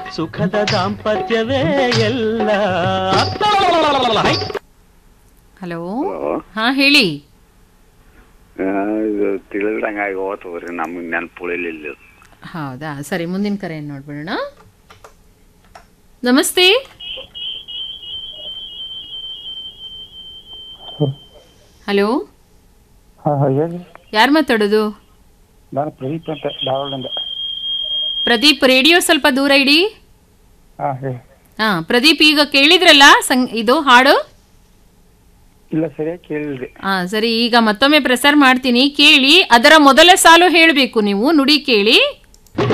ಸುಖದ ದಾಂಪತ್ಯವೇ ಎಲ್ಲ. ಹಲೋ, ಹಾ ಹೇಳಿ. ತಿಳಿದಂಗಾಗಿ ಹೋಗ್ತದ್ರಿ, ನಮಗೆ ನೆನಪುಳಿಲಿಲ್ಲ. ಹೌದಾ, ಸರಿ, ಮುಂದಿನ ಕರೆಯನ್ನು ನೋಡ್ಬಿಡೋಣ. ನಮಸ್ತೆ. ಹಲೋ, ಯಾರು ಮಾತಾಡೋದು? ನಾನು ಪ್ರದೀಪ್ ಅಂತ ಧಾರವಾಡದಿಂದ. ಪ್ರದೀಪ್, ರೇಡಿಯೋ ಸ್ವಲ್ಪ ದೂರ ಇಡಿ. ಹಾ ಪ್ರದೀಪ್, ಈಗ ಕೇಳಿದ್ರಲ್ಲ ಇದು ಹಾಡು? ಇಲ್ಲ, ಸರಿಯಾಗಿ ಕೇಳಿದ್ರಿ. ಸರಿ, ಈಗ ಮತ್ತೊಮ್ಮೆ ಪ್ರಸಾರ ಮಾಡ್ತೀನಿ, ಕೇಳಿ. ಅದರ ಮೊದಲ ಸಾಲು ಹೇಳಬೇಕು ನೀವು, ನುಡಿ ಕೇಳಿ.